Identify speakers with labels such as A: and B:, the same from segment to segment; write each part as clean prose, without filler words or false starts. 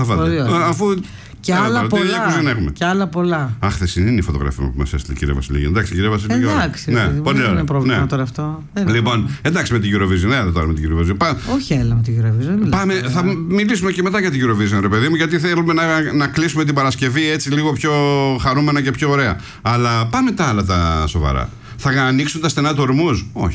A: Αφού.
B: Και άλλα πολλά. Και άλλα πολλά.
A: Αχ, χθεσινή είναι η φωτογραφία που μας έστειλε, κύριε Βασιλεία. Εντάξει, κύριε Βασιλεία.
B: Εντάξει, ναι, πολύ ωραίο. Είναι πρόβλημα τώρα αυτό.
A: Λοιπόν, εντάξει με την Eurovision. Ναι, τώρα με την Eurovision.
B: Όχι, έλα με την Eurovision.
A: Πάμε, θα μιλήσουμε και μετά για την Eurovision, ρε παιδί μου, γιατί θέλουμε να κλείσουμε την Παρασκευή έτσι λίγο πιο χαρούμενα και πιο ωραία. Αλλά πάμε τα άλλα τα σοβαρά. Θα ανοίξουν τα στενά του ορμούς? Όχι.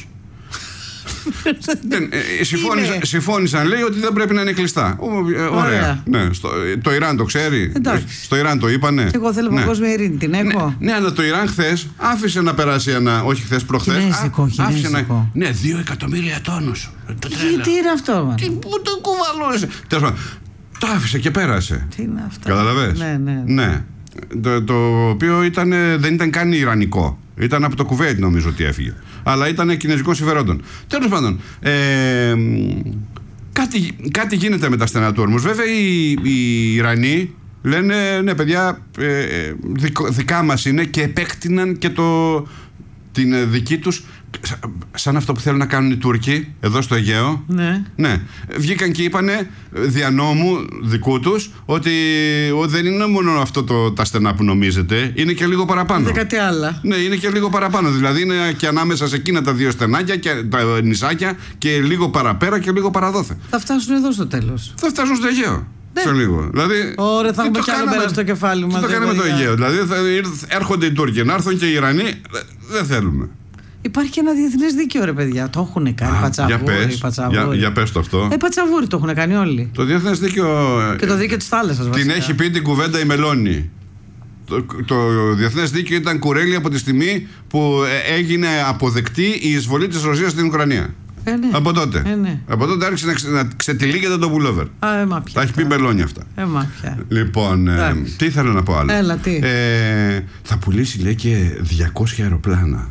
A: Συμφώνησαν, λέει, ότι δεν πρέπει να είναι κλειστά. Ωραία. Ναι, το Ιράν το ξέρει. Στο Ιράν το είπανε.
B: Εγώ θέλω παγκόσμια ειρήνη, την έχω.
A: Ναι, αλλά το Ιράν χθες άφησε να περάσει όχι χθες, προχθές. Άφησε να. Ναι, 2 εκατομμύρια τόνους.
B: Τι είναι αυτό,
A: Πού το κουβαλούσε. Το άφησε και πέρασε.
B: Τι είναι αυτό.
A: Καταλαβες? Ναι. Το οποίο δεν ήταν καν ιρανικό. Ήταν από το Κουβέιτ, νομίζω ότι έφυγε. Αλλά ήταν κινέζικων συμφερόντων. Τέλος πάντων, κάτι γίνεται με τα στενά του ορμούς. Βέβαια, οι Ιρανοί λένε ναι, παιδιά, δικά μας είναι, και επέκτηναν και την δική τους, σαν αυτό που θέλουν να κάνουν οι Τούρκοι εδώ στο Αιγαίο. Ναι. Βγήκαν και είπανε δια νόμου δικού τους ότι δεν είναι μόνο αυτό τα στενά που νομίζετε, είναι και λίγο παραπάνω.
B: Είναι κάτι άλλο.
A: Ναι, είναι και λίγο παραπάνω. Δηλαδή είναι και ανάμεσα σε εκείνα τα 2 στενάκια και τα νησάκια, και λίγο παραπέρα και λίγο παραδόθε.
B: Θα φτάσουν εδώ στο τέλος.
A: Θα φτάσουν στο Αιγαίο. Σε λίγο. Δηλαδή,
B: ωραία, θα έχουμε κι άλλο πέρα στο κεφάλι μας.
A: Τι το κάναμε το Αιγαίο. Δηλαδή έρχονται οι Τούρκοι, να έρθουν και οι Ιρανοί. Δεν θέλουμε.
B: Υπάρχει και ένα διεθνές δίκαιο, ρε παιδιά. Το έχουν κάνει. Πατσαβούρι.
A: Για πες το αυτό.
B: Πατσαβούρι το έχουν κάνει όλοι.
A: Το διεθνές δίκαιο.
B: Και το δίκαιο της θάλασσας.
A: Την έχει πει την κουβέντα η Μελώνη. Το διεθνές δίκαιο ήταν κουρέλι από τη στιγμή που έγινε αποδεκτή η εισβολή της Ρωσίας στην Ουκρανία.
B: Ναι.
A: Από τότε.
B: Ναι.
A: Από τότε άρχισε να ξετυλίγεται το πουλόβερ. Τα έχει πει Μελώνη αυτά. Λοιπόν, τι ήθελα να πω άλλο.
B: Έλα, τι.
A: Θα πουλήσει, λέει, και 200 αεροπλάνα.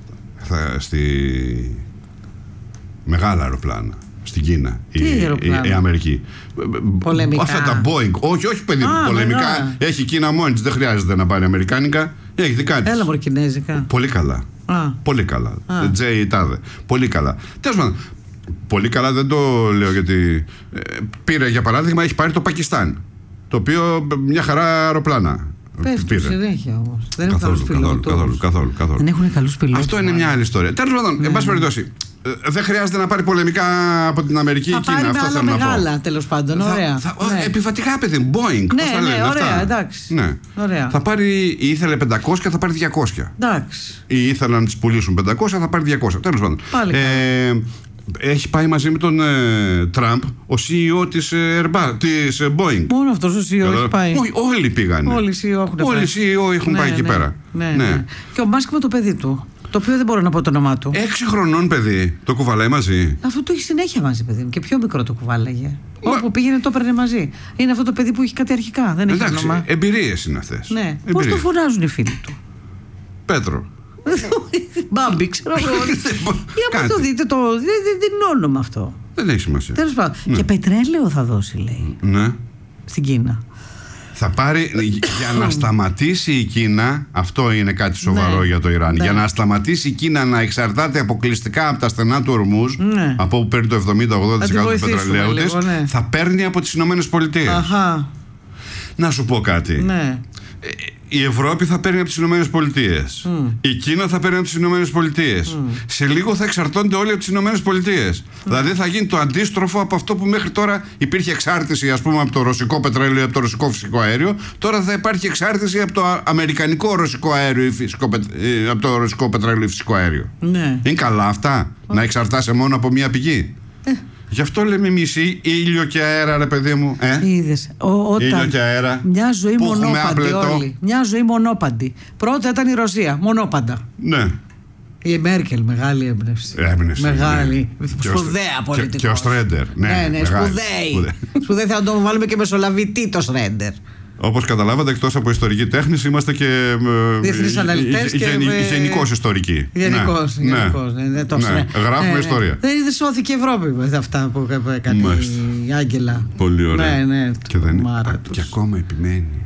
A: Μεγάλα αεροπλάνα στην Κίνα. Η Αμερική.
B: Πολεμικά.
A: Αυτά τα Boeing. Όχι, παιδί μου. Πολεμικά έχει η Κίνα μόνη της. Δεν χρειάζεται να πάρει αμερικάνικα. Έχει δικά της.
B: Έλα, μωρέ, κινέζικα.
A: Πολύ καλά. Πολύ καλά. Τζέι τάδε. Πολύ καλά. Τέλος πάντων. Πολύ καλά δεν το λέω γιατί. Πήρε, για παράδειγμα, έχει πάρει το Πακιστάν. Το οποίο μια χαρά αεροπλάνα.
B: Πέφτουν συνέχεια όμως. Δεν
A: έχουν καλούς πιλότους. Καθόλου.
B: Δεν έχουν καλούς πιλότους.
A: Αυτό είναι μια άλλη ιστορία. Τέλος πάντων, εν πάση περιπτώσει, δεν χρειάζεται να πάρει πολεμικά από την Αμερική ή Κίνα.
B: Αυτό θέλω να πω. Μεγάλα, τέλος πάντων. Ωραία.
A: Επιβατικά, παιδί, Boeing.
B: Ναι, ωραία, εντάξει.
A: Θα πάρει, ήθελε 500, θα πάρει 200.
B: Εντάξει.
A: Ή ήθελαν να τις πουλήσουν 500, θα πάρει 200. Τέλος πάντων. Έχει πάει μαζί με τον Τραμπ ο CEO της Boeing.
B: Μόνο αυτός ο CEO έχει πάει.
A: Όχι, όλοι πήγανε.
B: Όλοι οι CEO
A: έχουν πάει εκεί πέρα.
B: Ναι. Και ο Μάσκ με το παιδί του, το οποίο δεν μπορώ να πω το όνομά του.
A: 6 χρονών παιδί. Το κουβαλάει μαζί.
B: Αυτό το έχει συνέχεια μαζί, παιδί μου. Και πιο μικρό το κουβάλαγε. Όπου πήγαινε το έπαιρνε μαζί. Είναι αυτό το παιδί που έχει κάτι αρχικά. Δεν έχει όνομα.
A: Εμπειρίες είναι αυτές.
B: Ναι. Πώς το φωνάζουν οι φίλοι του?
A: Πέτρο.
B: Μπάμπι, ξέρω εγώ. Για να το δείτε, δεν είναι όνομα αυτό.
A: Δεν έχει σημασία.
B: Τέλος πάντων. Και πετρέλαιο θα δώσει, λέει.
A: Ναι.
B: Στην Κίνα.
A: Θα πάρει, για να σταματήσει η Κίνα, αυτό είναι κάτι σοβαρό για το Ιράν. Για να σταματήσει η Κίνα να εξαρτάται αποκλειστικά από τα στενά του ορμούς, από όπου παίρνει το 70-80% του πετρελαίου της, θα παίρνει από τις Ηνωμένες Πολιτείες. Να σου πω κάτι. Η Ευρώπη θα παίρνει από τις Ηνωμένες Πολιτείες. Η Κίνα θα παίρνει από τις Ηνωμένες Πολιτείες. Σε λίγο θα εξαρτώνται όλοι από τις Ηνωμένες Πολιτείες. Δηλαδή θα γίνει το αντίστροφο από αυτό που μέχρι τώρα υπήρχε εξάρτηση, ας πούμε, από το ρωσικό πετρέλαιο ή από το ρωσικό φυσικό αέριο. Τώρα θα υπάρχει εξάρτηση από το αμερικανικό ρωσικό αέριο ή από το ρωσικό πετρέλαιο ή φυσικό αέριο. Είναι καλά αυτά, να εξαρτάσαι μόνο από μία πηγή? Γι' αυτό λέμε μισή ήλιο και αέρα, ρε παιδί μου.
B: Είδες.
A: Ήλιο και αέρα.
B: Μια ζωή μονόπαντη όλοι. Μια ζωή μονόπαντη. Πρώτα ήταν η Ρωσία, μονόπαντα.
A: Ναι.
B: Η Μέρκελ, μεγάλη έμπνευση. Μεγάλη. Σπουδαία πολιτικός.
A: Και ο Στρέντερ.
B: Ναι, σπουδαίοι. Σπουδαίοι, θα τον βάλουμε και μεσολαβητή το Στρέντερ.
A: Όπως καταλάβατε, εκτός από ιστορική τέχνη, είμαστε και
B: διεθνείς αναλυτές και
A: γενικώς ιστορικοί.
B: Γενικώς.
A: Γράφουμε ιστορία.
B: Δεν σώθηκε η Ευρώπη με αυτά που έκανε η Άγγελα.
A: Πολύ ωραία.
B: Ναι.
A: Και ακόμα επιμένει.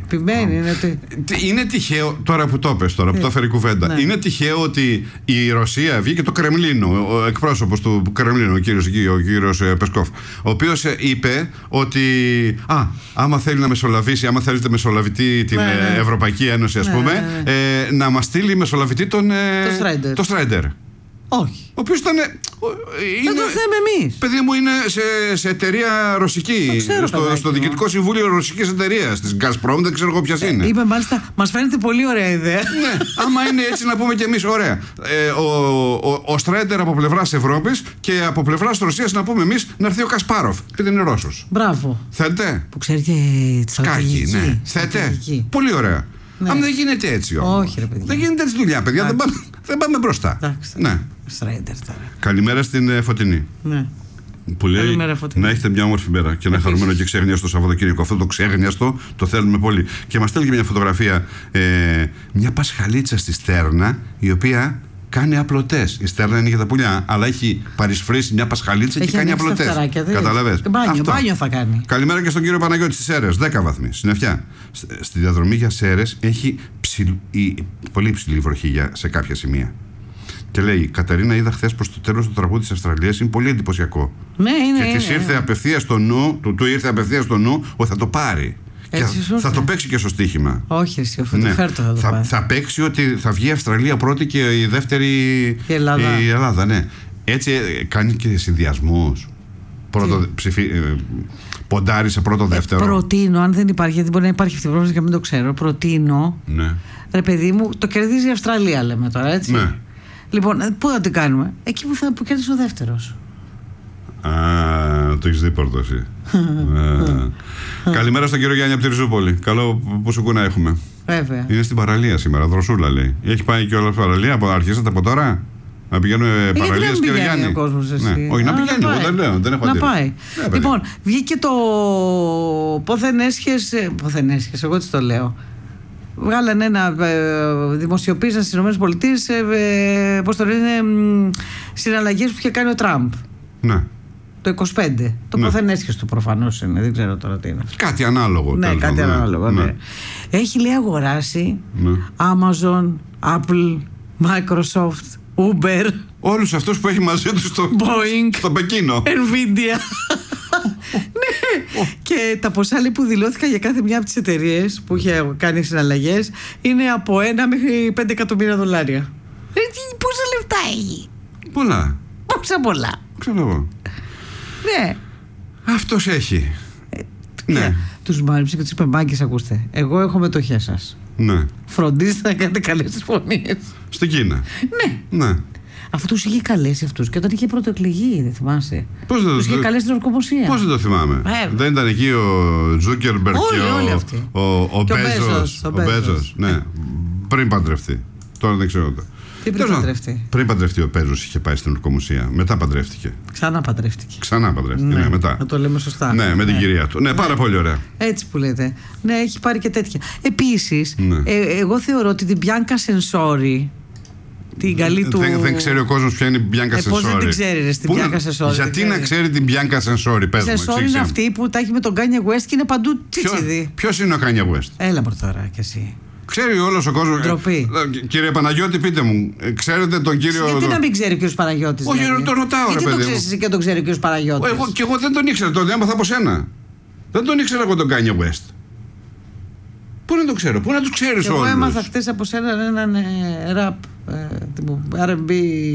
B: Επιμένει.
A: Είναι τυχαίο, τώρα που το πες, που το έφερε η κουβέντα, ναι. Είναι τυχαίο ότι η Ρωσία βγήκε το Κρεμλίνο, ο εκπρόσωπος του Κρεμλίνου, ο κύριος Πεσκόφ, ο οποίος είπε ότι άμα θέλει να μεσολαβήσει, άμα θέλετε μεσολαβητή την Ευρωπαϊκή Ένωση, ας πούμε, να μας στείλει μεσολαβητή το Στράιντερ.
B: Όχι.
A: Ο οποίος ήταν.
B: Δεν το θέμε εμείς.
A: Παιδί μου, είναι σε εταιρεία ρωσική. Στο διοικητικό συμβούλιο ρωσικής εταιρείας, της Gazprom, δεν ξέρω εγώ ποια είναι.
B: Είπε μάλιστα, μας φαίνεται πολύ ωραία ιδέα.
A: Ναι, άμα είναι έτσι να πούμε κι εμείς, ωραία. Ο Στράιντερ από πλευράς Ευρώπης και από πλευράς Ρωσίας να πούμε εμείς να έρθει ο Κασπάροφ. Επειδή είναι Ρώσος.
B: Μπράβο.
A: Θέλετε.
B: Που ξέρει και τη στρατηγική.
A: Ναι. Θέλετε. Πολύ ωραία. Ναι. Αν δεν γίνεται έτσι όμως.
B: Όχι, ρε παιδιά.
A: Δεν γίνεται έτσι δουλειά, παιδιά. Δεν πάμε μπροστά. Ναι. Καλημέρα στην Φωτεινή.
B: Ναι.
A: Που λέει να έχετε μια όμορφη μέρα και ένα χαρούμενο και ξέγνιαστο Σαββατοκύριακο. Αυτό το ξέγνιαστο το θέλουμε πολύ. Και μας στέλνει και μια φωτογραφία μια πασχαλίτσα στη Στέρνα, η οποία κάνει απλωτές. Η Στέρνα είναι για τα πουλιά, αλλά έχει παρισφρήσει μια πασχαλίτσα και κάνει απλωτές. Καταλαβες.
B: Μπάνιο θα κάνει.
A: Καλημέρα και στον κύριο Παναγιώτη στις Σέρρες, 10 βαθμοί. Συννεφιά. Στη διαδρομή για Σέρρες έχει πολύ ψηλή βροχή σε κάποια σημεία. Και λέει: Κατερίνα, είδα χθες προς το τέλος το τραγούδι της Αυστραλίας, είναι πολύ εντυπωσιακό.
B: Ναι, είναι.
A: Και της ήρθε απευθείας στο νου, του ήρθε απευθείας στο νου ότι θα το πάρει. Και θα το παίξει και στο στοίχημα.
B: Όχι, εσύ, αφού το φέρτο θα το πάρει.
A: Θα παίξει ότι θα βγει η Αυστραλία πρώτη και η δεύτερη η Ελλάδα. Ναι. Έτσι κάνει και συνδυασμούς. Ποντάρει σε πρώτο, δεύτερο.
B: Προτείνω, αν δεν υπάρχει, γιατί μπορεί να υπάρχει αυτή η πρόβληση και να μην το ξέρω. Προτείνω.
A: Ναι.
B: Ρε παιδί μου, το κερδίζει η Αυστραλία, λέμε τώρα, έτσι.
A: Ναι.
B: Λοιπόν, πού θα την κάνουμε? Εκεί που κέρδισε ο δεύτερος.
A: Το έχεις δει πόρτωση. Καλημέρα στον κύριο Γιάννη από τη Ριζούπολη. Καλό που σου να έχουμε.
B: Βέβαια.
A: Είναι στην παραλία σήμερα, δροσούλα λέει. Έχει πάει και όλα στην παραλία, αρχίσατε από τώρα? Να πηγαίνουμε παραλίες, κύριε Γιάννη?
B: Ο κόσμος, εσύ.
A: Ναι. Όχι, να πηγαίνει, εγώ δεν λέω, δεν έχω αντίρρηση.
B: Να πάει. Λοιπόν, βγήκε το πόθεν έσχες, εγώ έτσι το λέω. Βγάλανε ένα, δημοσιοποίησαν στις ΗΠΑ, πώς το λένε, συναλλαγές που είχε κάνει ο Τραμπ.
A: Ναι.
B: Το 25. Το πόθεν έσχες του προφανώς είναι, δεν ξέρω τώρα τι είναι.
A: Κάτι ανάλογο.
B: Ναι, κάτι ανάλογο, ναι. Έχει, λέει, αγοράσει Amazon, Apple, Microsoft, Uber. Όλους
A: αυτούς που έχει μαζί του στο
B: Boeing,
A: στο Πεκίνο,
B: Nvidia. Ναι. Και τα ποσά, λέει, που δηλώθηκαν για κάθε μια από τις εταιρείες που είχε κάνει συναλλαγές είναι από 1 μέχρι 5 εκατομμύρια δολάρια. Πόσα λεφτά έχει?
A: Πολλά.
B: Πόσα πολλά?
A: Ξέρω εγώ.
B: Ναι.
A: Αυτός έχει. Ναι.
B: Τους μάλιψε και τους είπε: Μπάγκες, ακούστε, εγώ έχω μετοχές σας.
A: Ναι.
B: Φροντίστε να κάνετε καλές συμφωνίες.
A: Στην Κίνα.
B: Ναι. Αφού τους είχε καλέσει αυτούς και όταν είχε πρωτοεκλεγεί, δεν θυμάσαι? Τους είχε καλέσει στην ορκομοσία.
A: Πώς δεν το θυμάμαι? Δεν ήταν εκεί ο Τζούκερμπεργκ και ο Μπέζος? Ναι. Πριν παντρευτεί. Τώρα δεν ξέρω.
B: Τι πριν παντρευτεί?
A: Πριν παντρευτεί ο Μπέζος είχε πάει στην ορκομοσία. Μετά παντρεύτηκε.
B: Ξανά παντρεύτηκε.
A: Ναι, μετά.
B: Να το λέμε σωστά.
A: Ναι, με την κυρία του. Ναι, πάρα πολύ ωραία.
B: Έτσι που λέτε. Ναι, έχει πάρει και τέτοια. Επίσης, εγώ θεωρώ ότι την Μπιάνκα Σενσόρι, την καλή του.
A: Δεν ξέρει ο κόσμος ποια είναι η Μπιάνκα Σενσόρι.
B: Πώς δεν την ξέρει, ρε, την Μπιάνκα Σενσόρι?
A: Γιατί να ξέρει την Μπιάνκα Σενσόρι? Πες μου.
B: Σενσόρι είναι αυτή που τα έχει με τον Κάνια West και είναι παντού τσίτσιδι.
A: Ποιος είναι ο Κάνια West?
B: Έλα μου τώρα κι εσύ.
A: Ξέρει όλος ο κόσμος. Κύριε Παναγιώτη, πείτε μου, ξέρετε τον κύριο?
B: Γιατί να μην ξέρει ο κύριος Παναγιώτης?
A: Όχι, τον ρωτάω, ρε παιδί.
B: Γιατί το ξέρεις εσύ και τον ξέρει ο κύριος Παναγιώτης?
A: Και εγώ δεν τον ήξερα, τον έμαθα από σένα. Δεν τον ήξερα εγώ τον Κάνια West. Πού να το ξέρω, πού να τους ξέρεις όλους?
B: Εγώ έμαθα χτες από σένα έναν ραπ, R&B.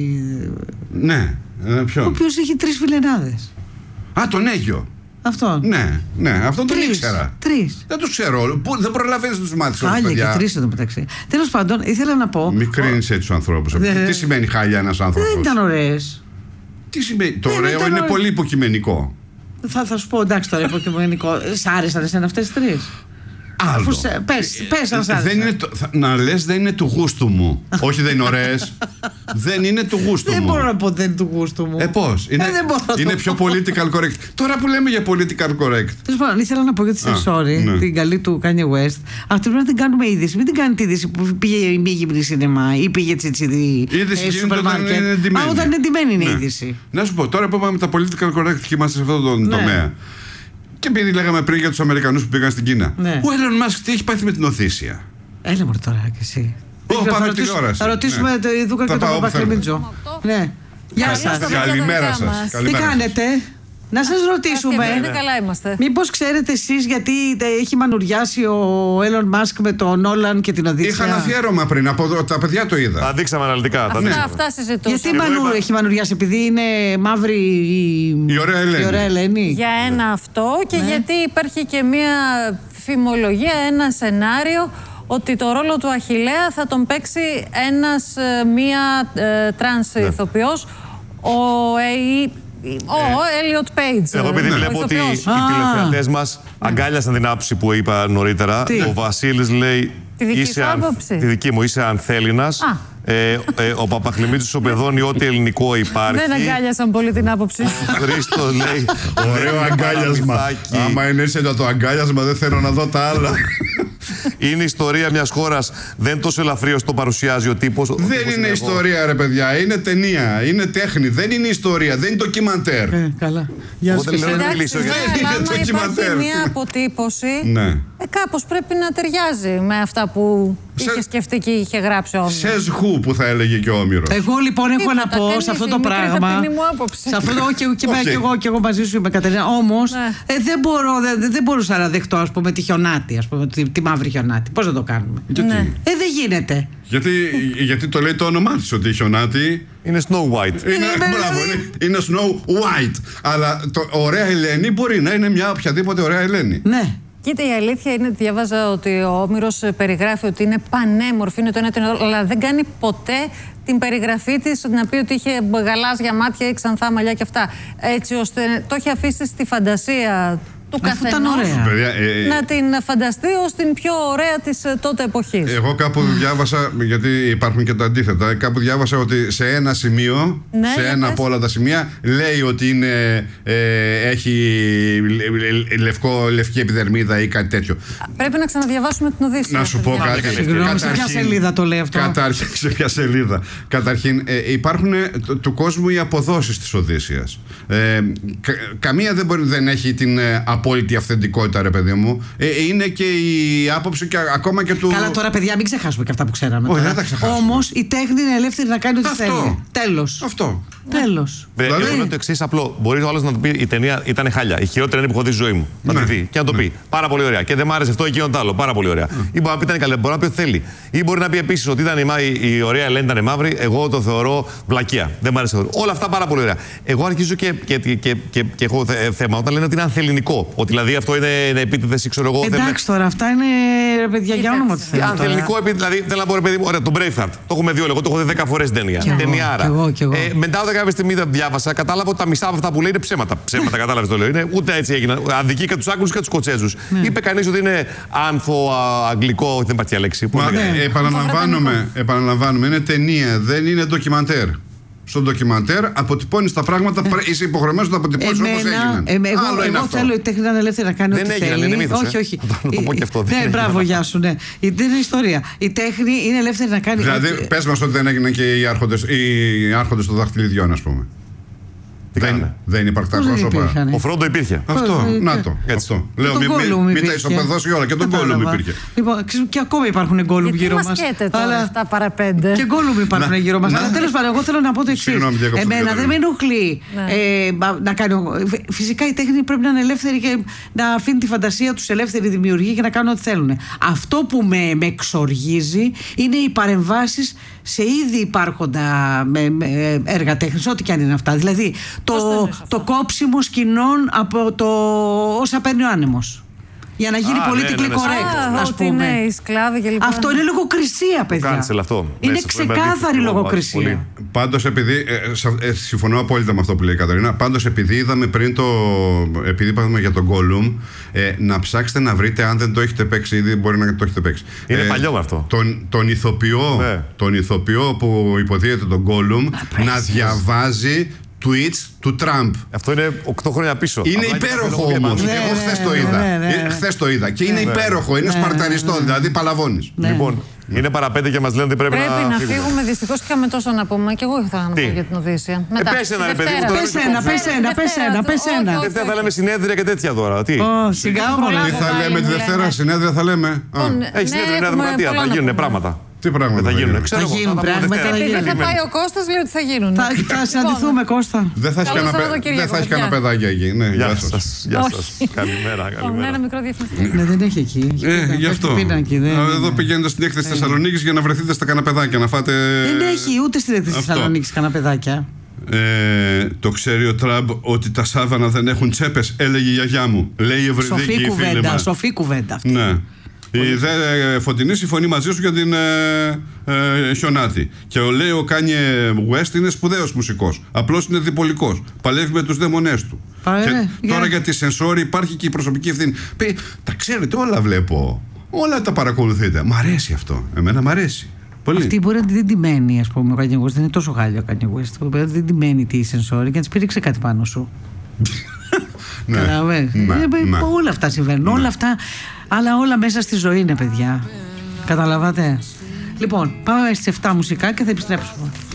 A: Ναι, ποιο?
B: Ο οποίος έχει 3 φιλενάδες.
A: Τον Αίγιο.
B: Αυτόν.
A: Ναι, αυτόν τον ήξερα.
B: 3.
A: Δεν τους ξέρω. Δεν προλαβαίνεις να τους μάθεις όλους, παιδιά.
B: Χάλια και 3 εδώ μεταξύ. Τέλος πάντων, ήθελα να πω.
A: Μην κρίνεις έτσι τους ανθρώπους. Τι σημαίνει χάλια ένας άνθρωπος?
B: Δεν ήταν ωραίες.
A: Τι σημαίνει? Το ωραίο είναι πολύ υποκειμενικό.
B: Θα σου πω, εντάξει, τώρα υποκειμενικό. Σ' άρεσαν εσένα αυτές τις 3?
A: Άλλο.
B: Πες αν σ' άρεσε.
A: Να λες δεν είναι του γούστου μου. Όχι, δεν είναι ωραίες. Δεν είναι του γούστου μου.
B: Δεν μπορώ να πω δεν είναι του γούστου μου.
A: Πώς? Είναι πιο political correct. Τώρα που λέμε για political correct.
B: Τέλος πάντων, ήθελα να πω για τη Σενσόρι, την καλή του Kanye West. Αυτή πρέπει να την κάνουμε είδηση. Μην την κάνετε είδηση που πήγε η μη γυμνή σινεμά ή πήγε τσιτσιδί
A: στο σούπερ μάρκετ.
B: Όταν είναι ντυμένη είναι είδηση.
A: Να σου πω, τώρα που πάμε τα political correct και είμαστε σε αυτόν τον τομέα. Και επειδή λέγαμε πριν για τους Αμερικανούς που πήγαν στην Κίνα.
B: Ναι.
A: Ο Έλλον Μάσκ τι έχει πάθει με την Οδύσσια?
B: Έλα μου τώρα και εσύ.
A: Πάμε τηλεόραση.
B: Θα ρωτήσουμε το Ιδούκα και τον Παπακλεμίτζο. Ναι. Γεια σας.
A: Καλημέρα σας.
B: Τι κάνετε? Να σας ρωτήσουμε.
C: Καλά είμαστε.
B: Μήπως ξέρετε εσείς γιατί έχει μανουριάσει ο Έλλον Μάσκ με τον Νόλαν και την Οδύσσια?
A: Είχαν αφιέρωμα πριν, από τα παιδιά το είδα.
D: Τα δείξαμε αναλυτικά.
C: Αυτά συζητούσαμε.
B: Γιατί έχει μανουριάσει, επειδή είναι μαύρη
A: η ωραία Ελένη.
C: Για ένα αυτό και γιατί υπάρχει και μια φημολογία, ένα σενάριο ότι το ρόλο του Αχιλλέα θα τον παίξει μία τρανς ηθοποιός, ο Έλιοτ Πέιτζ.
D: Εγώ επειδή βλέπω ότι οι τηλεθεατές μας αγκάλιασαν την άποψη που είπα νωρίτερα. Ο Βασίλης λέει
C: τη δική σου άποψη?
D: Τη δική μου, είσαι ανθέληνας. Ο Παπακλεμίτσος οπεδώνει ό,τι ελληνικό υπάρχει.
C: Δεν αγκάλιασαν πολύ την άποψη.
D: Ο Χρήστος λέει
A: ωραίο αγκάλιασμα. Άμα είναι έντονο το αγκάλιασμα, δεν θέλω να δω τα άλλα.
D: Είναι ιστορία μιας χώρας. Δεν τόσο ελαφρύως το παρουσιάζει ο τύπος.
A: Δεν είναι ιστορία, ρε παιδιά. Είναι ταινία. Είναι τέχνη. Δεν είναι ιστορία. Δεν είναι ντοκιμαντέρ.
B: Καλά. Γεια σας.
C: Άμα υπάρχει μια αποτύπωση, κάπως πρέπει να ταιριάζει με αυτά που είχε σκεφτεί και είχε γράψει ο Όμηρος.
A: Σες χου που θα έλεγε και ο Όμηρος.
B: Εγώ λοιπόν έχω να πω σε αυτό το πράγμα. Σε αυτό και εγώ μαζί σου είμαι, Κατερίνα. Όμως δεν μπορούσα να δεχτώ, ας πούμε, τη Χιονάτη, ας πούμε, τη μαύρη Χιονάτη. Πώς να το κάνουμε? Δεν γίνεται.
A: Γιατί το λέει το όνομά της, ότι η Χιονάτη
D: είναι Snow White.
A: Είναι Snow White. Αλλά ωραία Ελένη μπορεί να είναι μια οποιαδήποτε ωραία Ελένη.
B: Ναι.
C: Κοίτα, η αλήθεια είναι ότι διάβαζα ότι ο Όμηρος περιγράφει ότι είναι πανέμορφη, είναι το ένα το άλλο, αλλά δεν κάνει ποτέ την περιγραφή της να πει ότι είχε γαλάζια μάτια ή ξανθά μαλλιά και αυτά. Έτσι ώστε το έχει αφήσει στη φαντασία του καθενός να την φανταστεί ως την πιο ωραία της τότε εποχής.
A: Εγώ κάπου διάβασα, γιατί υπάρχουν και τα αντίθετα, κάπου διάβασα ότι σε ένα σημείο, σε ένα από όλα τα σημεία, λέει ότι έχει λευκή επιδερμίδα ή κάτι τέτοιο.
C: Πρέπει να ξαναδιαβάσουμε την Οδύσσια.
A: Να σου πω κάτι.
B: Συγγνώμη, σε ποια σελίδα το λέει αυτό?
A: Σε ποια σελίδα? Καταρχήν, υπάρχουν του κόσμου οι αποδόσεις της Οδύσσιας. Καμία δεν έχει την απόλυτη αυθεντικότητα, ρε παιδί μου. Είναι και η άποψη και ακόμα και του.
B: Καλά, τώρα, παιδιά, μην ξεχάσουμε και αυτά που ξέραμε.
A: Όχι, δεν τα ξεχάσουμε.
B: Όμως η τέχνη είναι ελεύθερη να κάνει ό,τι θέλει. Τέλος.
A: Αυτό.
B: Τέλος.
D: Εγώ λέω το εξής απλό. Μπορεί ο άλλος να του πει: η ταινία ήταν χάλια. Η χειρότερη είναι που έχω δει στη ζωή μου. Να τη δει και να το πει. Πάρα πολύ ωραία. Και δεν μ' άρεσε αυτό, εκείνο το άλλο. Πάρα πολύ ωραία. Ή μπορεί να πει: ήταν καλή. Μπορεί να πει ότι θέλει. Ή μπορεί να πει επίσης ότι η ωραία Ελένη ήταν μαύρη. Εγώ το θεωρώ βλακεία. Δεν μ' άρεσε. Όλα αυτά πάρα πολύ ωραία. Εγώ αρχίζω και έχω θέμα όταν λένε ότι είναι ανθεληνικό. Ότι δηλαδή αυτό είναι επίτηδες, ξέρω εγώ.
B: Εντάξει τώρα, αυτά είναι, ρε παιδιά, για όνομα του Θεού.
D: Ανθεληνικό, δηλαδή θέλω να πω, ρε παιδί μου, ωραία, τον Braveheart. Το έχουμε δει όλοι. Εγώ το έχω δει 10 φορές την ταινία. Ταινιάρα. Μετά όταν κάποια στιγμή διάβασα, κατάλαβα ότι τα μισά από αυτά που λέει είναι ψέματα. Ψέματα, κατάλαβε το λέω. Είναι, ούτε έτσι έγιναν. Αδικεί και τους Άγγλους και τους Σκοτσέζους. Είπε κανείς ότι είναι άνθο-αγγλικό, δεν υπάρχει λέξη.
A: Επαναλαμβάνουμε, είναι ταινία, δεν είναι ντοκιμαντέρ. Στο ντοκιμαντέρ αποτυπώνεις τα πράγματα, είσαι υποχρεωμένος να τα αποτυπώνεις όπως έγιναν.
B: Εγώ θέλω η τέχνη να είναι ελεύθερη να κάνει ό,τι θέλει.
D: Δεν έγινε, είναι μύθος.
B: Όχι.
D: Να το πω και αυτό.
B: Ναι, μπράβο, γεια σου. Δεν είναι ιστορία. Η τέχνη είναι ελεύθερη να κάνει.
A: Δηλαδή, πες μας ότι δεν έγιναν και οι άρχοντες των δαχτυλιδιών, ας πούμε. Δεν υπάρχει τα πρόσωπα.
D: Ο Φρόντο υπήρχε.
A: Αυτό. Να το. Αυτό. Λέω, μην τα ισοπεδώσει όλα. Και τον Γκόλουμ υπήρχε.
B: Λοιπόν, και ακόμα υπάρχουν Γκόλουμ γύρω μας.
C: Τι μας σκέτε τώρα αυτά παραπέντε.
B: Και Γκόλουμ υπάρχουν γύρω μας. Αλλά τέλος πάντων, εγώ θέλω να πω το εξής. Εμένα δεν με ενοχλεί να κάνει. Φυσικά η τέχνη πρέπει να είναι ελεύθερη και να αφήνει τη φαντασία τους ελεύθερη δημιουργία και να κάνουν ό,τι θέλουν. Αυτό που με εξοργίζει είναι οι παρεμβάσεις σε ήδη υπάρχοντα έργα τέχνης, ό,τι και αν είναι αυτά. Δηλαδή, το κόψιμο σκηνών από όσα παίρνει ο άνεμος. Για να γίνει politically correct, ας πούμε. Αυτό είναι λογοκρισία, παιδιά. Είναι ξεκάθαρη λογοκρισία.
A: Πάντως, επειδή. Συμφωνώ απόλυτα με αυτό που λέει η Καταρίνα. Πάντως, επειδή είδαμε πριν επειδή είπαμε για τον Gollum, να ψάξετε να βρείτε, αν δεν το έχετε παίξει ήδη, μπορεί να το έχετε παίξει.
D: Είναι παλιό με αυτό.
A: Τον ηθοποιό που υποδίεται τον Gollum να διαβάζει tweets του Τραμπ.
D: Αυτό είναι 8 χρόνια πίσω.
A: Είναι υπέροχο όμως. Εγώ χθες το είδα. Και είναι υπέροχο. Είναι σπαρταριστό. Δηλαδή παλαβώνεις.
D: Λοιπόν, είναι παραπέντε και μας λένε ότι πρέπει
C: να φύγουμε. Δυστυχώς είχαμε τόσο να πούμε. Και εγώ ήθελα να πω για την Οδύσσια.
D: Πες ένα, ρε παιδί μου.
B: Πες ένα.
D: Δευτέρα θα λέμε συνέδρια και τέτοια τώρα. Τι
A: θα λέμε τη Δευτέρα, συνέδρια θα λέμε.
D: Έχει συνέδρια Νέα Δημοκρατία. Θα γίνουν πράγματα.
A: Τι πράγματα
D: θα γίνουν.
B: Θα γίνουν πράγματα.
C: Επειδή θα πάει ο Κώστας, λέει ότι θα γίνουν.
B: Θα συναντηθούμε, Κώστα.
A: Δεν θα έχει κανένα παιδάκι εκεί.
D: Γεια σας. Καλημέρα.
C: Ένα μικρό διαφημιστικό.
B: Δεν έχει εκεί.
A: Γι' αυτό. Εδώ πηγαίνετε στην έκθεση Θεσσαλονίκης για να βρεθείτε στα καναπεδάκια να φάτε.
B: Δεν έχει ούτε στην έκθεση Θεσσαλονίκης καναπεδάκια.
A: Το ξέρει ο Τραμπ ότι τα σάβανα δεν έχουν τσέπες, έλεγε η γιαγιά μου. Λέει η Ευρυδίκη.
B: Σοφή κουβέντα αυτή.
A: Ναι. Η Δε Φωτεινή συμφωνεί μαζί σου για την Χιονάτη. Και λέει ο Κάνιε West είναι σπουδαίος μουσικός. Απλώς είναι διπολικός. Παλεύει με τους δαίμονές του. Και τώρα για τη σενσόρη υπάρχει και η προσωπική ευθύνη. Τα ξέρετε, όλα βλέπω. Όλα τα παρακολουθείτε. Μ' αρέσει αυτό. Εμένα μ' αρέσει. Πολύ.
B: Αυτή μπορεί να την τιμένει, ας πούμε, ο Κάνιε West. Δεν είναι τόσο χάλιο ο Κάνιε West. Μπορεί να την τιμένει τη σενσόρη και να τη πήριξε κάτι πάνω σου.
A: Ναι.
B: Όλα αυτά συμβαίνουν. Όλα αυτά. Αλλά όλα μέσα στη ζωή είναι, παιδιά. Καταλαβαίνετε. Λοιπόν, πάμε στις 7 μουσικά και θα επιστρέψουμε.